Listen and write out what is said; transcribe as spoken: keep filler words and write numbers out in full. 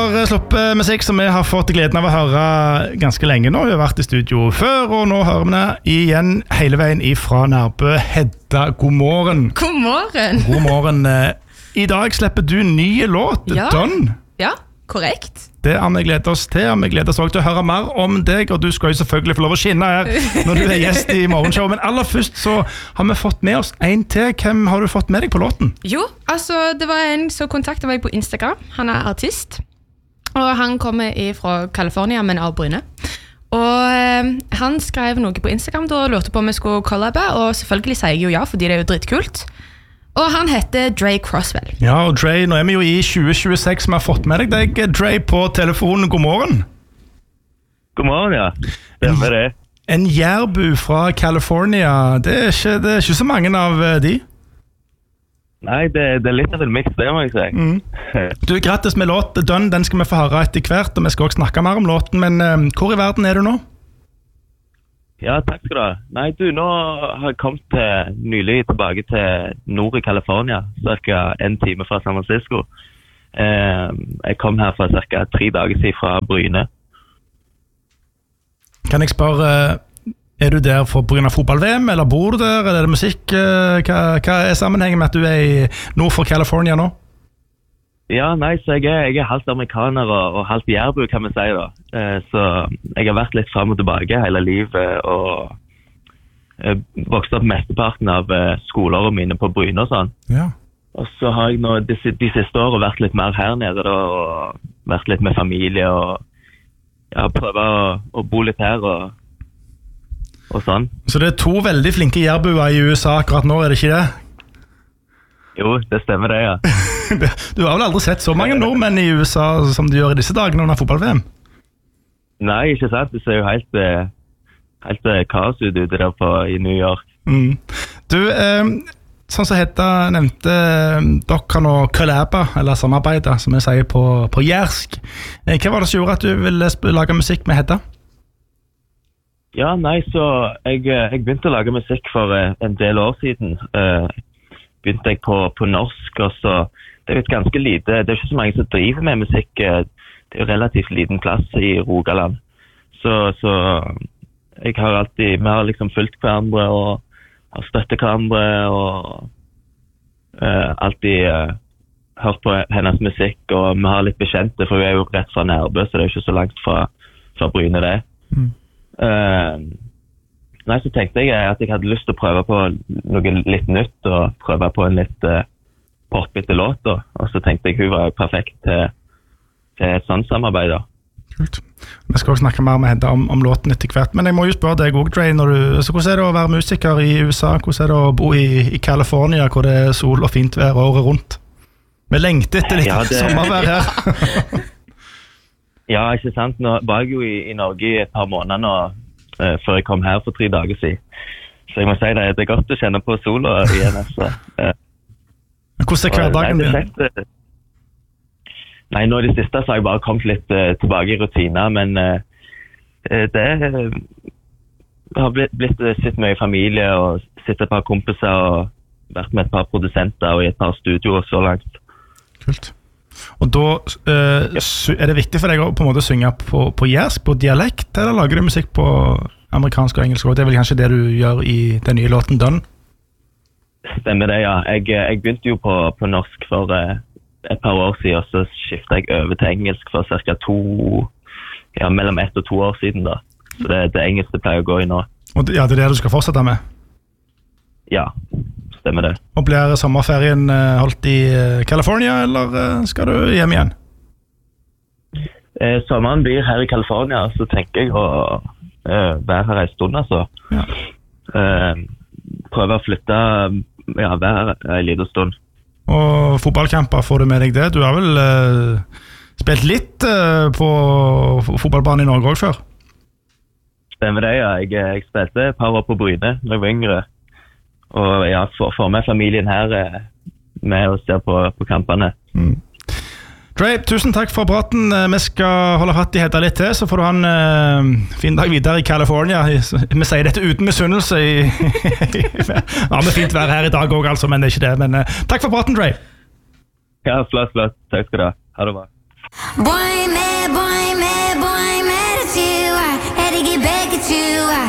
har sluppet musikk som vi har fått gleden av å høre ganske lenge nå. Vi har vært i studio før, og nå hører vi det igjen hele veien ifra Nærbø. Hedda, god morgen. God morgen. God morgen. I dag slipper du ny låt, ja. Done. Ja, korrekt. Det har vi gledet oss til, og vi gleder oss også til å høre mer om deg, og du skal jo selvfølgelig få lov å skinne her når du er gjest i morgenshow. Men aller først så har vi fått med oss en til. Hvem har du fått med deg på låten? Jo, altså det var en som kontaktet meg på Instagram. Han er artist, og han kommer fra California, men av Bryne. Og eh, han skrev noe på Instagram da, og lurte på om vi skulle collabe, og selvfølgelig sier jeg jo ja, fordi det er jo dritkult. Og han heter Dre Crosswell. Ja, og Dre, nå er vi jo i tjue tjueseks, vi har fått med deg deg, Dre, på telefonen. God morgen. God morgen, ja. Det er det. En jærbu fra California, det er ikke, det er ikke så mange av de. Nei, det, det er litt av en mix, det må jeg si. Mm. Du, grattis med låt, Done, den skal vi få høre etter hvert, og vi skal også snakke mer om låten, men uh, hvor i verden er du nå? Ja, takk skal du ha. Nei, du, nå har jeg kommet til, nylig tilbake til nord i California, cirka en time fra San Francisco. Uh, jeg kom her for cirka tre dager siden fra Bryne. Kan jeg spørre... Uh, Er du der for på grunn av fotball-V M, eller bor du der, eller er det musikk? Hva, hva er sammenhengen med at du er i nord for California nå? Ja, nei, så jeg er, jeg er halvt amerikaner og, og halvt jærbu, kan vi si da. Eh, så jeg har vært litt frem og tilbake hele livet, og eh, vokst opp mesteparten av eh, skoleårene mine på Bryne og sånn. Ja. Og så har jeg nå de, de siste årene vært litt mer her nede da, og vært litt med familie, og ja, prøver å, å bo litt her, og og sånn. Så det er to veldig flinke jærbuer i U S A akkurat nå, er det ikke det? Jo, det stemmer det, ja. Du har vel aldri sett så mange nordmenn i U S A som du gjør i disse dagene under fotball-V M? Nei, ikke sant. Det ser jo helt, helt kaos ut ute der på, i New York. Mm. Du, eh, sånn som Hedda nevnte, dere kan nå collaba, eller samarbeide, som jeg sier på, på jærsk. Hva var det som gjorde at du ville lage musikk med Hedda? Ja, nei, så jeg, jeg begynte å lage musikk for en del år siden. Uh, begynte jeg på, på norsk, og så det er jo et ganske lite, det er ikke så mange som driver med musikk. Det er jo relativt liten plass i Rogaland. Så, så jeg har alltid, vi har liksom fulgt hverandre og har støttet hverandre og uh, alltid uh, hørt på hennes musikk, og vi har litt bekjente, for vi er jo rett fra Nærbø, så det er jo ikke så langt fra, fra Bryne det. Mm. Uh, nei, så tenkte jeg at jeg hadde lyst til å prøve på noe litt nytt og prøve på en litt uh, poppete låt da. Og så tenkte jeg hun var perfekt til, til et sånt samarbeid da. Kult. Vi skal også snakke mer med Hedda om, om låten etter hvert, men jeg må jo spørre deg også, Dre, når du, så hvordan er det å være musiker i U S A? Hvordan er det å bo i, i California, hvor det er sol og fint vær året rundt? Vi lengter etter litt ja, det... sommervær her. Ja, ikke sant. Nå var jeg jo i, i Norge i et par måneder nå, uh, før jeg kom her for tre dager siden. Så jeg må si det, det er godt å kjenne på sola igjen. Altså. Uh, Hvordan er hverdagen din? Nei, nå i det siste så har jeg bare kommet litt uh, tilbake i rutiner, men uh, det uh, har blitt, blitt uh, sitt mye familie og sitt et par kompiser og vært med et par produsenter og i et par studioer så langt. Kult. Og da uh, er det viktig for deg å på en måte synge på, på jærsk, på dialekt, eller lager du musikk på amerikansk og engelsk? Det er vel kanskje det du gjør i den nye låten Done? Stemmer det, ja. Jeg, jeg begynte jo på, på norsk for uh, et par år siden, og så skiftet jeg over til engelsk for cirka to, ja, mellom ett og to år siden da. Så det er det engelske pleier å gå i nå. Og det, ja, det er det du skal fortsette med? Ja, stemmer det. Og blir sommerferien uh, holdt i uh, California, eller uh, skal du hjem igjen? Eh, sommeren blir her i California, så tenker jeg å uh, være her en stund, altså. Ja. Uh, prøve å flytte, ja, være her en liten stund. Og fotballkamper, får du med deg det? Du har vel uh, spilt litt uh, på fotballbanen i Norge også før? Stemmer det, ja. Jeg, jeg spilte et par år på Bryne når jeg var yngre. Og ja, for, for meg familien her eh, med å se på, på kampene. Mm. Dre, tusen takk for praten. Vi skal holde hatt i Hedda litt til, så får du ha en uh, fin dag videre i California. Vi sier dette uten misunnelse. Ja, med fint vær her i dag også, altså, men det er ikke det. Men uh, takk for praten, Dre. Ja, flott, flott. Takk skal du ha. Ha det bra. Boy, I'm mad, boy, I'm mad, boy, I'm mad at you. I had to get back at you. I